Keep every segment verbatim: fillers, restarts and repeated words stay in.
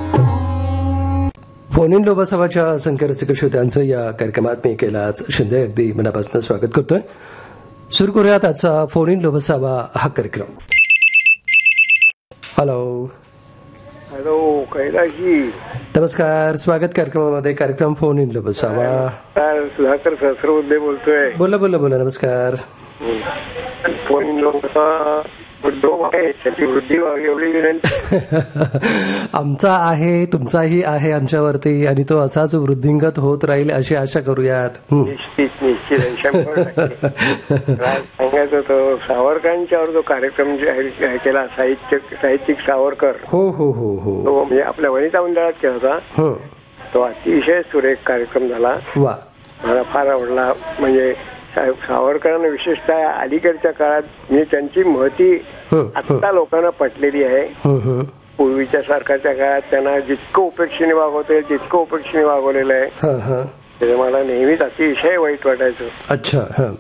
Phone in लोकसभाच्या असंख्य रसिक श्रोत्यांचं या कार्यक्रमात मी कैलास शिंदे अगदी मनापासून स्वागत करतोय. सुरू करूयात आजचा फोन इन लोकसभा हा कार्यक्रम. हॅलो हॅलो कैलासजी, नमस्कार. स्वागत कार्यक्रमामध्ये. कार्यक्रम फोन इन लोकसभा. सुधाकर सहस्रबुद्धे बोलतोय. बोला बोला बोला. नमस्कार. फोन इन लोकसभा त्याची वृद्धी एवढी आमचा आहे, तुमचाही आहे आमच्यावरती, आणि तो असाच वृद्धिंगत होत राहील अशी आशा करूयात. निश्चित निश्चित सांगायचं होतं, सावरकरांच्यावर जो कार्यक्रम जाहीर केला, साहित्य साहित्यिक सावरकर, हो हो हो हो तो म्हणजे आपल्या वनिता मंडळात केला होता. तो अतिशय सुरेख कार्यक्रम झाला. वा, मला फार आवडला. म्हणजे सावरकरांना विशेषतः अलीकडच्या काळात म्हणजे त्यांची महती आता लोकांना पटलेली आहे. पूर्वीच्या सारखाच्या काळात त्यांना जितकं उपेक्षेने वागवता येईल तितकं उपेक्षेने वागवलेलं आहे. त्याचं मला नेहमीच अतिशय वाईट वाटायचं. अच्छा.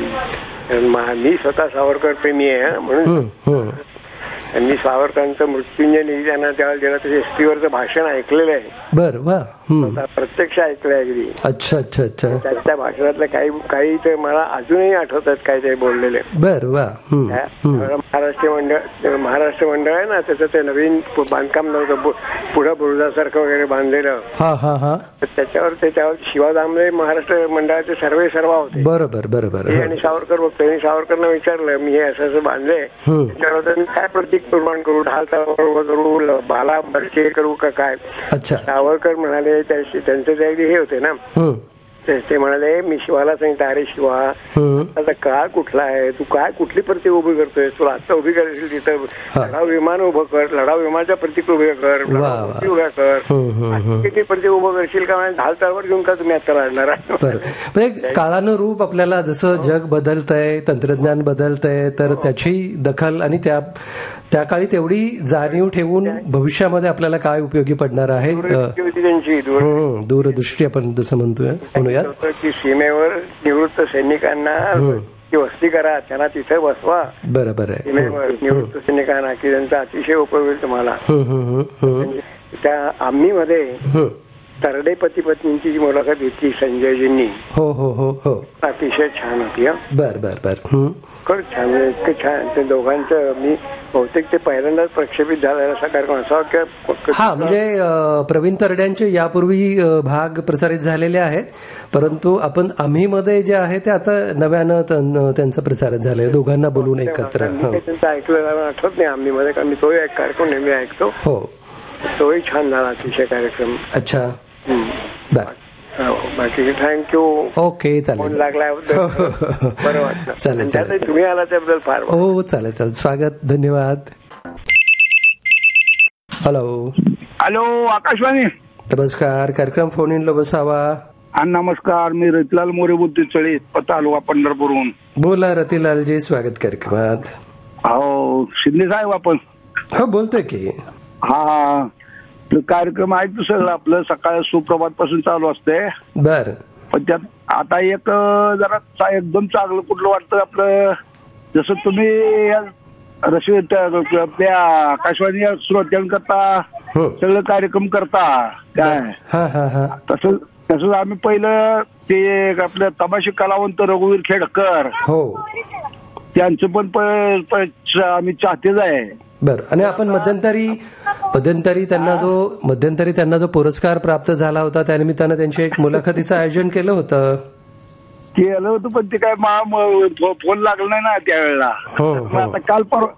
मी स्वतः सावरकर प्रेमी आहे म्हणून मी सावरकरांचं मृत्युंजय निवेदना त्यावेळेला दिलं तर एसटीवरचं भाषण ऐकलेलं आहे. बर. वा. प्रत्यक्ष ऐकलंय अगदी. अच्छा अच्छा अच्छा. त्या भाषणातलं काही काही तर मला अजूनही आठवतात काय ते बोललेले. बर. वा. महाराष्ट्र मंडळ महाराष्ट्र मंडळ आहे ना, त्याचं ते नवीन बांधकाम नव्हतं, पुढं बुरुजासारखं वगैरे बांधलेलं. हा हा हा. त्याच्यावर त्याच्यावर शिवा दामले महाराष्ट्र मंडळाचे सर्वे सर्वा होते. बरोबर बरोबर. आणि सावरकर बघतोय. सावरकरना विचारलं, मी हे असं असं बांधले, त्याच्यावर काय प्रतीक निर्माण करू, ढालता करू, भाला बरचे करू का काय. अच्छा. सावरकर म्हणाले, त्यांचे जे हे होते ना, ते म्हणाले, मी शिवाला सांगितलं, अरे शिवा, आता काळ कुठला आहे, तू काय कुठली प्रतीक उभी करतोय, तुला आता उभी करायची तिथं लढाऊ विमान उभं कर, लढाऊ विमानाच्या प्रतीक उभ्या कर, उभ्या कर, किती प्रतीक उभं करशील का, ढाल तलवार घेऊन का तुम्ही आता लढणार. म्हणजे काळानुरूप आपल्याला जसं जग बदलतंय, तंत्रज्ञान बदलतंय, तर त्याची दखल आणि त्या त्या काळी तेवढी जाणीव ठेवून भविष्यामध्ये आपल्याला काय उपयोगी पडणार आहे त्यांची दूरदृष्टी आपण जसं म्हणतोय म्हणूयात की सीमेवर निवृत्त सैनिकांना वस्ती करा, त्यांना तिथे बसवा. बरोबर आहे. सीमेवर निवृत्त सैनिकांना की त्यांचा अतिशय उपयोग होईल तुम्हाला. त्या आम्ही मध्ये तरडे पती पत्नींची मुलाखत घेतली संजयजींनी. हो हो हो हो. अतिशय छान होती. बर बर बर. खरं छान, इतकं छान. ते दोघांचं मी बहुतेक ते पहिल्यांदाच प्रक्षेपित झालेला असा कार्यक्रम असा. हा, म्हणजे प्रवीण तरड्यांचे यापूर्वी भाग प्रसारित झालेले आहेत, परंतु आपण आम्ही मध्ये जे आहे ते आता नव्यानं त्यांचं प्रसारित झालंय, दोघांना बोलून एकत्र. त्यांचं ऐकलं आठवत नाही आम्ही मध्ये, कारण मी तो एक कार्यक्रम नेहमी ऐकतो. हो, तोही छान झाला अतिशय कार्यक्रम. अच्छा. बर. बाकी थँक्यू. ओके, चालेल. लागल्याबद्दल बरं वाटलं. चालेल चालेल. तुम्ही आला त्याबद्दल फार. हो, चालेल चालेल. स्वागत. धन्यवाद. Hello hello Akashvani. नमस्कार. कार्यक्रम फोन इन लोकसभा. नमस्कार. मी रतिलाल मोरे बुद्धिचळी, तालुका पंढरपूरहून. बोला रतिलालजी, स्वागत कार्यक्रमात. हो, शिंदे साहेब आपण. हो, बोलतोय की. हा, कार्यक्रम ऐकतो सगळं आपलं, सकाळ सुप्रभात पासून चालू असते. बर. पण त्यात आता एक जरा एकदम चांगलं कुठलं वाटतं आपलं, जसं तुम्ही रशी आपल्या आकाशवाणी श्रोत्यांकरता सगळं कार्यक्रम करता काय, तसं तसंच आम्ही पहिलं ते आपलं तमाशे कलावंत रघुवीर खेडकर, हो, त्यांचं पण आम्ही चाहतेच आहे. बर. आणि आपण मध्यंतरी मध्यंतरी त्यांना जो मध्यंतरी त्यांना जो पुरस्कार प्राप्त झाला होता, त्यानिमित्तानं त्यांच्या एक मुलाखतीचं आयोजन केलं होतं. केलं होतं, पण ते काय फोन लागला नाही ना त्यावेळेला. आता काल परवा